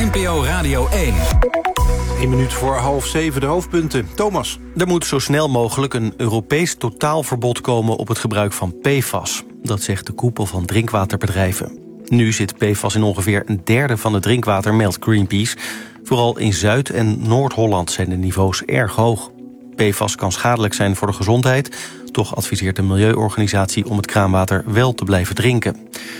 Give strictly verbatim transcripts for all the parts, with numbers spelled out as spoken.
N P O Radio één. Een minuut voor half zeven, de hoofdpunten. Thomas. Er moet zo snel mogelijk een Europees totaalverbod komen op het gebruik van P F A S. Dat zegt de koepel van drinkwaterbedrijven. Nu zit P F A S in ongeveer een derde van het drinkwater, meldt Greenpeace. Vooral in Zuid- en Noord-Holland zijn de niveaus erg hoog. P F A S kan schadelijk zijn voor de gezondheid. Toch adviseert de milieuorganisatie om het kraanwater wel te blijven drinken.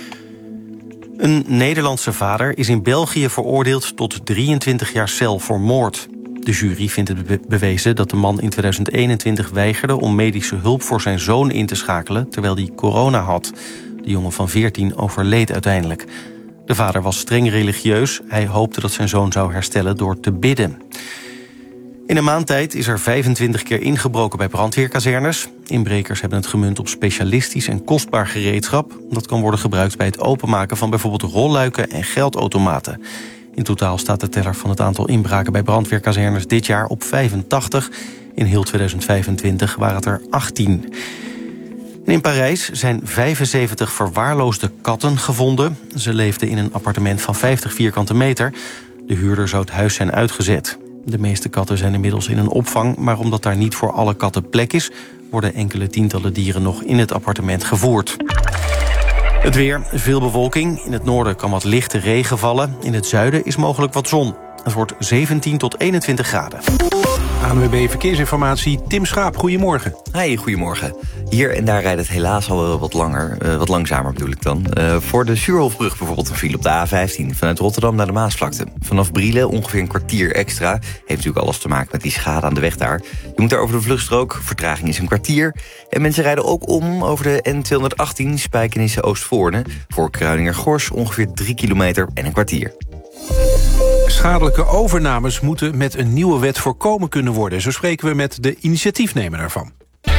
Een Nederlandse vader is in België veroordeeld tot drieëntwintig jaar cel voor moord. De jury vindt het be- bewezen dat de man in tweeduizend eenentwintig weigerde om medische hulp voor zijn zoon in te schakelen terwijl hij corona had. De jongen van veertien overleed uiteindelijk. De vader was streng religieus. Hij hoopte dat zijn zoon zou herstellen door te bidden. In een maand tijd is er vijfentwintig keer ingebroken bij brandweerkazernes. Inbrekers hebben het gemunt op specialistisch en kostbaar gereedschap. Dat kan worden gebruikt bij het openmaken van bijvoorbeeld rolluiken en geldautomaten. In totaal staat de teller van het aantal inbraken bij brandweerkazernes dit jaar op vijfentachtig. In heel tweeduizend vijfentwintig waren het er achttien. En in Parijs zijn vijfenzeventig verwaarloosde katten gevonden. Ze leefden in een appartement van vijftig vierkante meter. De huurder zou het huis zijn uitgezet. De meeste katten zijn inmiddels in een opvang, maar omdat daar niet voor alle katten plek is, worden enkele tientallen dieren nog in het appartement gevoerd. Het weer, veel bewolking. In het noorden kan wat lichte regen vallen. In het zuiden is mogelijk wat zon. Het wordt zeventien tot eenentwintig graden. A N W B Verkeersinformatie, Tim Schaap, goedemorgen. Hi, goedemorgen. Hier en daar rijdt het helaas al wel wat langer, uh, wat langzamer bedoel ik dan. Uh, voor de Suurhofbrug bijvoorbeeld een file op de A vijftien... vanuit Rotterdam naar de Maasvlakte. Vanaf Brielen ongeveer een kwartier extra. Heeft natuurlijk alles te maken met die schade aan de weg daar. Je moet daar over de vluchtstrook, vertraging is een kwartier. En mensen rijden ook om over de N tweehonderdachttien Spijkenisse-Oostvoorne. Voor Kruininger-Gors ongeveer drie kilometer en een kwartier. Schadelijke overnames moeten met een nieuwe wet voorkomen kunnen worden. Zo spreken we met de initiatiefnemer daarvan.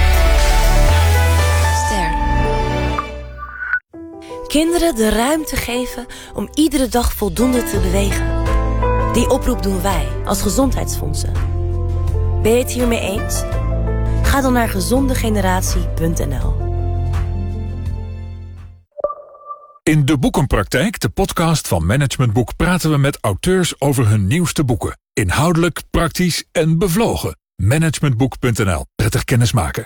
Ster. Kinderen de ruimte geven om iedere dag voldoende te bewegen. Die oproep doen wij als Gezondheidsfondsen. Ben je het hiermee eens? Ga dan naar gezondegeneratie punt n l. In De Boekenpraktijk, de podcast van Management Boek, praten we met auteurs over hun nieuwste boeken. Inhoudelijk, praktisch en bevlogen. managementboek punt n l. Prettig kennismaken.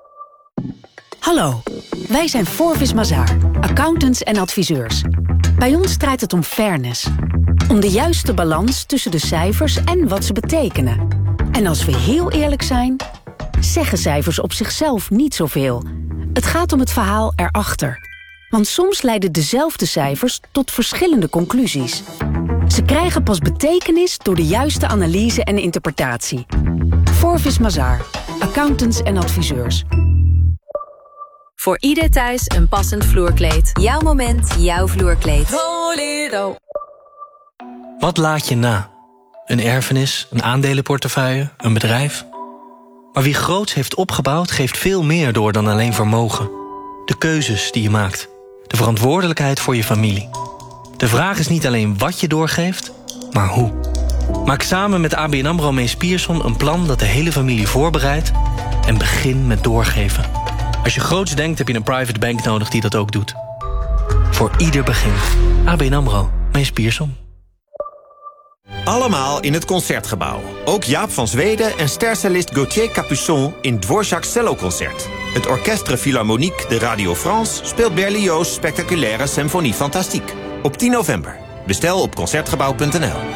Hallo, wij zijn Forvis Mazars, accountants en adviseurs. Bij ons draait het om fairness. Om de juiste balans tussen de cijfers en wat ze betekenen. En als we heel eerlijk zijn, zeggen cijfers op zichzelf niet zoveel. Het gaat om het verhaal erachter. Want soms leiden dezelfde cijfers tot verschillende conclusies. Ze krijgen pas betekenis door de juiste analyse en interpretatie. Forvis Mazars, accountants en adviseurs. Voor ieder thuis een passend vloerkleed. Jouw moment, jouw vloerkleed. Toledo. Wat laat je na? Een erfenis, een aandelenportefeuille, een bedrijf? Maar wie groots heeft opgebouwd, geeft veel meer door dan alleen vermogen. De keuzes die je maakt. De verantwoordelijkheid voor je familie. De vraag is niet alleen wat je doorgeeft, maar hoe. Maak samen met A B N AMRO Mees Pierson een plan dat de hele familie voorbereidt en begin met doorgeven. Als je groots denkt, heb je een private bank nodig die dat ook doet. Voor ieder begin. A B N AMRO Mees Pierson. Allemaal in het Concertgebouw. Ook Jaap van Zweden en stercellist Gauthier Capuçon in Dvorak's celloconcert. Het Orchestre Philharmonique de Radio France speelt Berlioz' spectaculaire Symphonie Fantastique. Op tien november. Bestel op concertgebouw punt n l.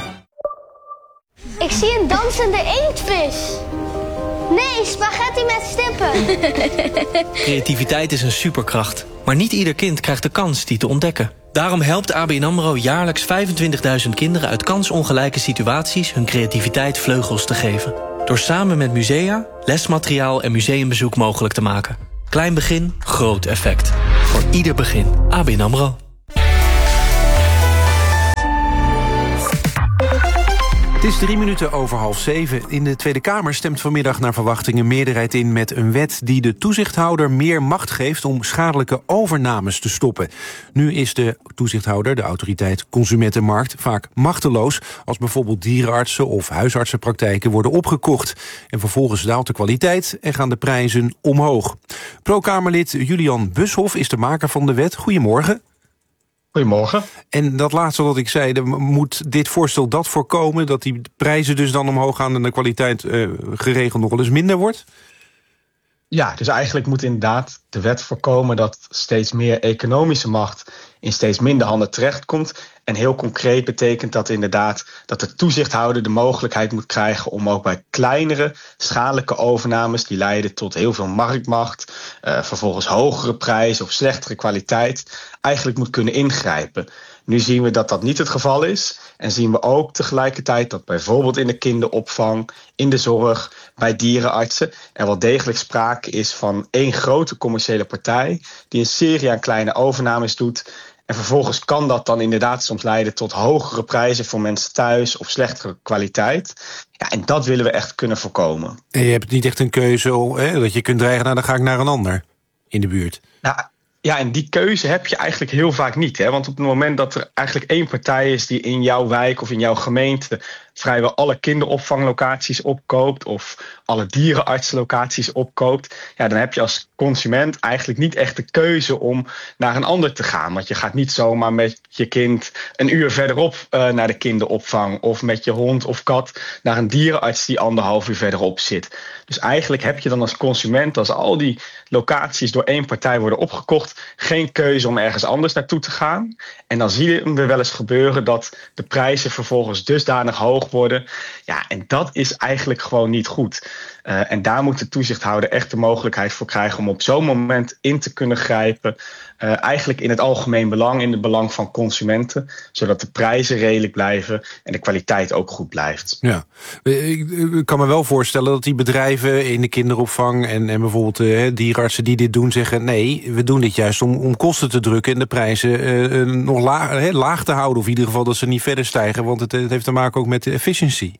Ik zie een dansende inktvis. Nee, spaghetti met stippen. Creativiteit is een superkracht. Maar niet ieder kind krijgt de kans die te ontdekken. Daarom helpt A B N AMRO jaarlijks vijfentwintigduizend kinderen uit kansongelijke situaties hun creativiteit vleugels te geven. Door samen met musea, lesmateriaal en museumbezoek mogelijk te maken. Klein begin, groot effect. Voor ieder begin. A B N AMRO. Het is drie minuten over half zeven. In de Tweede Kamer stemt vanmiddag naar verwachting een meerderheid in met een wet die de toezichthouder meer macht geeft om schadelijke overnames te stoppen. Nu is de toezichthouder, de autoriteit Consumentenmarkt, vaak machteloos als bijvoorbeeld dierenartsen of huisartsenpraktijken worden opgekocht. En vervolgens daalt de kwaliteit en gaan de prijzen omhoog. Pro-Kamerlid Julian Bushoff is de maker van de wet. Goedemorgen. Goedemorgen. En dat laatste wat ik zei, moet dit voorstel dat voorkomen, dat die prijzen dus dan omhoog gaan en de kwaliteit uh, geregeld nog wel eens minder wordt? Ja, dus eigenlijk moet inderdaad de wet voorkomen dat steeds meer economische macht in steeds minder handen terechtkomt. En heel concreet betekent dat inderdaad dat de toezichthouder de mogelijkheid moet krijgen om ook bij kleinere schadelijke overnames die leiden tot heel veel marktmacht, uh, vervolgens hogere prijzen of slechtere kwaliteit, eigenlijk moet kunnen ingrijpen. Nu zien we dat dat niet het geval is. En zien we ook tegelijkertijd dat bijvoorbeeld in de kinderopvang, in de zorg, bij dierenartsen er wel degelijk sprake is van één grote commerciële partij die een serie aan kleine overnames doet. En vervolgens kan dat dan inderdaad soms leiden tot hogere prijzen voor mensen thuis of slechtere kwaliteit. Ja, en dat willen we echt kunnen voorkomen. En je hebt niet echt een keuze hè, dat je kunt dreigen, nou dan ga ik naar een ander in de buurt. Nou, ja, en die keuze heb je eigenlijk heel vaak niet. Hè? Want op het moment dat er eigenlijk één partij is die in jouw wijk of in jouw gemeente vrijwel alle kinderopvanglocaties opkoopt of alle dierenartslocaties opkoopt, ja, dan heb je als consument eigenlijk niet echt de keuze om naar een ander te gaan. Want je gaat niet zomaar met je kind een uur verderop uh, naar de kinderopvang of met je hond of kat naar een dierenarts die anderhalf uur verderop zit. Dus eigenlijk heb je dan als consument, als al die locaties door één partij worden opgekocht, geen keuze om ergens anders naartoe te gaan. En dan zien we wel eens gebeuren dat de prijzen vervolgens dusdanig hoog worden. Ja, en dat is eigenlijk gewoon niet goed. Uh, en daar moet de toezichthouder echt de mogelijkheid voor krijgen om op zo'n moment in te kunnen grijpen. Uh, eigenlijk in het algemeen belang, in het belang van consumenten, zodat de prijzen redelijk blijven en de kwaliteit ook goed blijft. Ja, ik kan me wel voorstellen dat die bedrijven in de kinderopvang en, en bijvoorbeeld uh, dierenartsen die dit doen zeggen, nee, we doen dit juist om, om kosten te drukken en de prijzen uh, nog laag, uh, laag te houden, of in ieder geval dat ze niet verder stijgen, want het, het heeft te maken ook met de efficiëntie.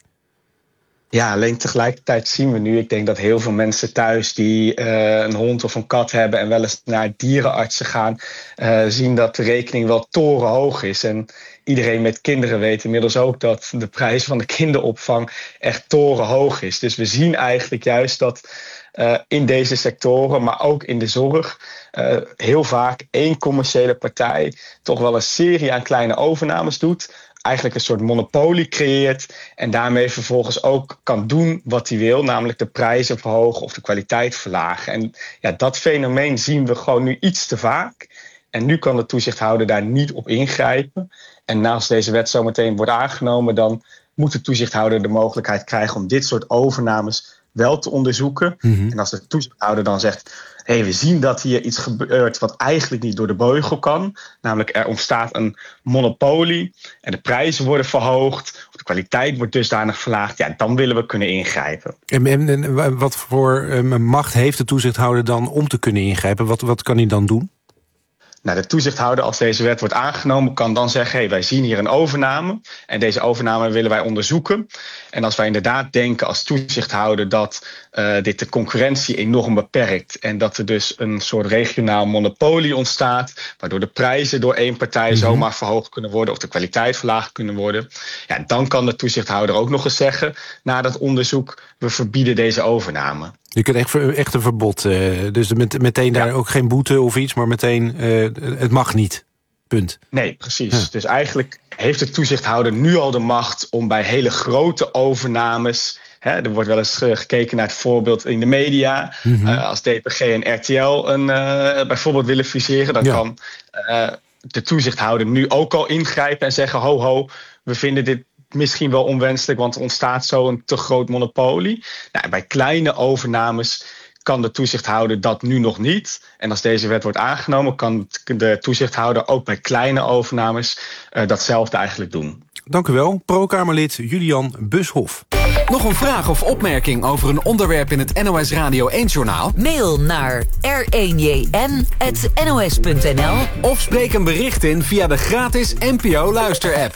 Ja, alleen tegelijkertijd zien we nu, ik denk dat heel veel mensen thuis die uh, een hond of een kat hebben en wel eens naar dierenartsen gaan, uh, zien dat de rekening wel torenhoog is. En iedereen met kinderen weet inmiddels ook dat de prijs van de kinderopvang echt torenhoog is. Dus we zien eigenlijk juist dat uh, in deze sectoren, maar ook in de zorg, uh, heel vaak één commerciële partij toch wel een serie aan kleine overnames doet, eigenlijk een soort monopolie creëert en daarmee vervolgens ook kan doen wat hij wil, namelijk de prijzen verhogen of de kwaliteit verlagen. En ja, dat fenomeen zien we gewoon nu iets te vaak. En nu kan de toezichthouder daar niet op ingrijpen. En als deze wet zometeen wordt aangenomen, dan moet de toezichthouder de mogelijkheid krijgen om dit soort overnames wel te onderzoeken. Mm-hmm. En als de toezichthouder dan zegt, hé, hey, we zien dat hier iets gebeurt wat eigenlijk niet door de beugel kan. Namelijk er ontstaat een monopolie en de prijzen worden verhoogd, of de kwaliteit wordt dusdanig verlaagd. Ja, dan willen we kunnen ingrijpen. En, en, en wat voor um, macht heeft de toezichthouder dan om te kunnen ingrijpen? Wat, wat kan hij dan doen? Nou, de toezichthouder, als deze wet wordt aangenomen, kan dan zeggen, hey, wij zien hier een overname en deze overname willen wij onderzoeken. En als wij inderdaad denken als toezichthouder dat uh, dit de concurrentie enorm beperkt en dat er dus een soort regionaal monopolie ontstaat, waardoor de prijzen door één partij mm-hmm. zomaar verhoogd kunnen worden of de kwaliteit verlaagd kunnen worden, ja, dan kan de toezichthouder ook nog eens zeggen, na dat onderzoek, we verbieden deze overname. Je kunt echt, echt een verbod, uh, dus met, meteen daar ja. ook geen boete of iets, maar meteen, uh, het mag niet, punt. Nee, precies. Ja. Dus eigenlijk heeft de toezichthouder nu al de macht om bij hele grote overnames, hè, er wordt wel eens gekeken naar het voorbeeld in de media, mm-hmm. uh, als D P G en R T L een, uh, bijvoorbeeld willen fuseren, dan ja. kan uh, de toezichthouder nu ook al ingrijpen en zeggen, ho ho, we vinden dit misschien wel onwenselijk, want er ontstaat zo een te groot monopolie. Nou, bij kleine overnames kan de toezichthouder dat nu nog niet. En als deze wet wordt aangenomen, kan de toezichthouder ook bij kleine overnames uh, datzelfde eigenlijk doen. Dank u wel, Pro-Kamerlid Julian Bushoff. Nog een vraag of opmerking over een onderwerp in het N O S Radio één-journaal? Mail naar r één j n apenstaartje n o s punt n l of spreek een bericht in via de gratis N P O-luisterapp.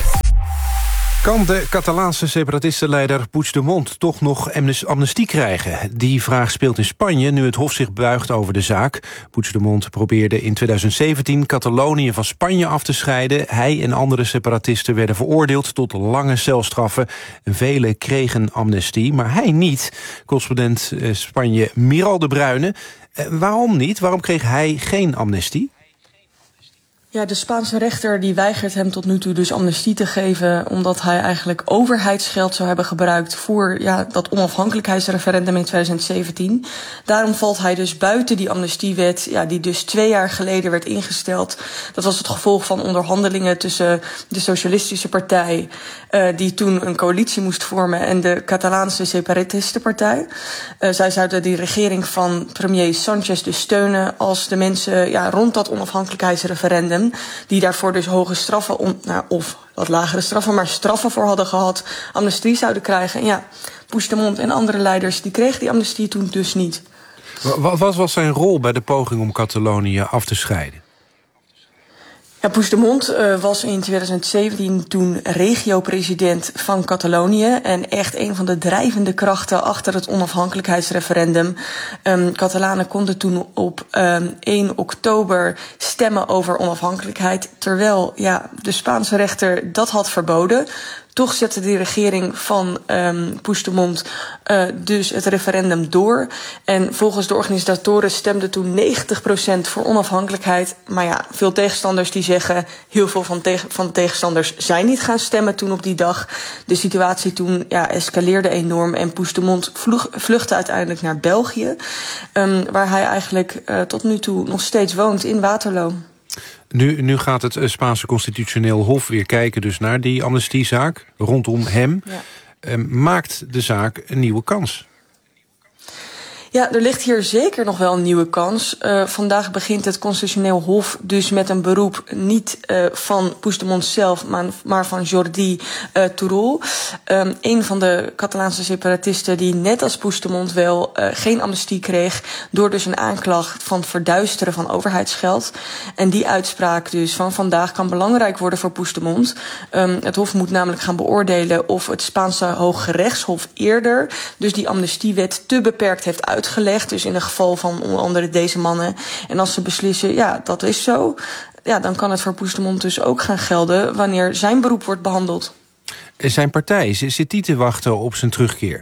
Kan de Catalaanse separatistenleider Puigdemont toch nog amnestie krijgen? Die vraag speelt in Spanje nu het Hof zich buigt over de zaak. Puigdemont probeerde in twintig zeventien Catalonië van Spanje af te scheiden. Hij en andere separatisten werden veroordeeld tot lange celstraffen. Velen kregen amnestie, maar hij niet. Correspondent Spanje Miral de Bruyne. Waarom niet? Waarom kreeg hij geen amnestie? Ja, de Spaanse rechter die weigert hem tot nu toe dus amnestie te geven, omdat hij eigenlijk overheidsgeld zou hebben gebruikt voor ja, dat onafhankelijkheidsreferendum in twintig zeventien. Daarom valt hij dus buiten die amnestiewet, ja, die dus twee jaar geleden werd ingesteld. Dat was het gevolg van onderhandelingen tussen de Socialistische Partij, uh, die toen een coalitie moest vormen, en de Catalaanse Separatistenpartij. Uh, zij zouden die regering van premier Sanchez dus steunen als de mensen ja, rond dat onafhankelijkheidsreferendum, die daarvoor dus hoge straffen, on, nou, of wat lagere straffen, maar straffen voor hadden gehad, amnestie zouden krijgen. En ja, Puigdemont en andere leiders die kregen die amnestie toen dus niet. Wat was zijn rol bij de poging om Catalonië af te scheiden? Ja, Puigdemont uh, was in twintig zeventien toen regio-president van Catalonië en echt een van de drijvende krachten achter het onafhankelijkheidsreferendum. Um, Catalanen konden toen op um, één oktober stemmen over onafhankelijkheid, terwijl ja, de Spaanse rechter dat had verboden. Toch zette de regering van um, Puigdemont uh, dus het referendum door. En volgens de organisatoren stemde toen negentig procent voor onafhankelijkheid. Maar ja, veel tegenstanders die zeggen, heel veel van, tegen, van de tegenstanders zijn niet gaan stemmen toen op die dag. De situatie toen ja, escaleerde enorm en Puigdemont vlug, vluchtte uiteindelijk naar België. Um, waar hij eigenlijk uh, tot nu toe nog steeds woont, in Waterloo. Nu, nu gaat het Spaanse Constitutioneel Hof weer kijken dus naar die amnestiezaak rondom hem. Ja. Uh, maakt de zaak een nieuwe kans? Ja, er ligt hier zeker nog wel een nieuwe kans. Uh, vandaag begint het Constitutioneel Hof dus met een beroep niet uh, van Puigdemont zelf, maar, maar van Jordi uh, Turull. Um, een van de Catalaanse separatisten die net als Puigdemont wel uh, geen amnestie kreeg door dus een aanklacht van verduisteren van overheidsgeld. En die uitspraak dus van vandaag kan belangrijk worden voor Puigdemont. Um, het Hof moet namelijk gaan beoordelen of het Spaanse Hooggerechtshof eerder dus die amnestiewet te beperkt heeft uitgevoerd. Gelegd, dus in het geval van onder andere deze mannen. En als ze beslissen, ja, dat is zo, ja, dan kan het voor Puigdemont dus ook gaan gelden wanneer zijn beroep wordt behandeld. Zijn partij, zit die te wachten op zijn terugkeer?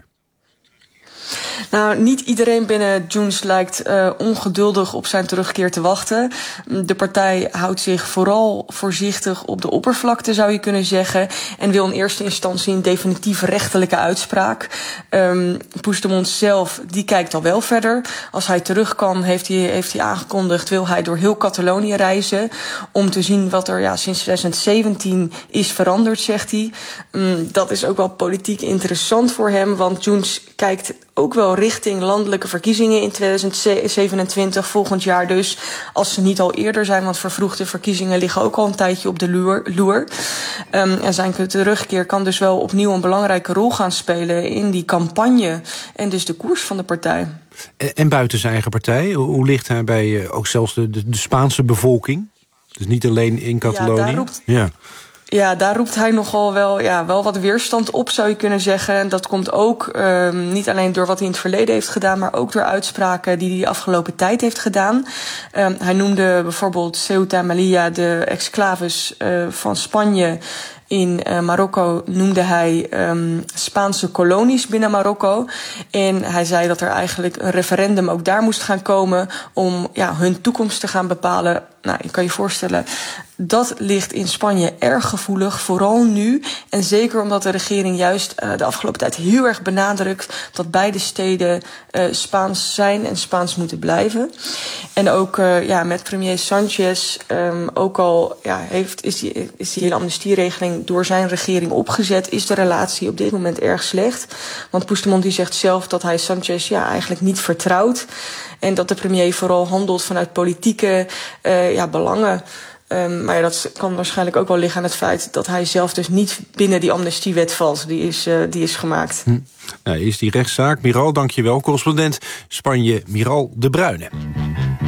Nou, niet iedereen binnen Junts lijkt uh, ongeduldig op zijn terugkeer te wachten. De partij houdt zich vooral voorzichtig op de oppervlakte, zou je kunnen zeggen, en wil in eerste instantie een definitieve rechterlijke uitspraak. Um, Puigdemont zelf, die kijkt al wel verder. Als hij terug kan, heeft hij, heeft hij aangekondigd, wil hij door heel Catalonië reizen om te zien wat er ja, sinds twintig zeventien is veranderd, zegt hij. Um, dat is ook wel politiek interessant voor hem, want Junts kijkt ook wel richting landelijke verkiezingen in twintig zevenentwintig, volgend jaar dus, als ze niet al eerder zijn, want vervroegde verkiezingen liggen ook al een tijdje op de loer. loer. Um, en zijn terugkeer kan dus wel opnieuw een belangrijke rol gaan spelen in die campagne en dus de koers van de partij. En, en buiten zijn eigen partij, hoe ligt hij bij uh, ook zelfs de, de, de Spaanse bevolking? Dus niet alleen in Catalonië? Ja, daar roept... ja. Ja, daar roept hij nogal wel, ja, wel wat weerstand op, zou je kunnen zeggen. En dat komt ook um, niet alleen door wat hij in het verleden heeft gedaan, maar ook door uitspraken die hij de afgelopen tijd heeft gedaan. Um, hij noemde bijvoorbeeld Ceuta en Melilla, de exclaves uh, van Spanje in uh, Marokko, noemde hij um, Spaanse kolonies binnen Marokko. En hij zei dat er eigenlijk een referendum ook daar moest gaan komen om ja, hun toekomst te gaan bepalen. Nou, je kan je voorstellen, dat ligt in Spanje erg gevoelig, vooral nu. En zeker omdat de regering juist uh, de afgelopen tijd heel erg benadrukt dat beide steden uh, Spaans zijn en Spaans moeten blijven. En ook uh, ja, met premier Sanchez, um, ook al ja, heeft, is, die, is die hele amnestieregeling door zijn regering opgezet, is de relatie op dit moment erg slecht. Want Puigdemont die zegt zelf dat hij Sanchez ja, eigenlijk niet vertrouwt. En dat de premier vooral handelt vanuit politieke uh, ja, belangen. Um, maar ja, dat kan waarschijnlijk ook wel liggen aan het feit dat hij zelf dus niet binnen die amnestiewet valt. Die is, uh, die is gemaakt. Hm. Nou, is die rechtszaak. Miral, dank je wel. Correspondent Spanje, Miral de Bruyne.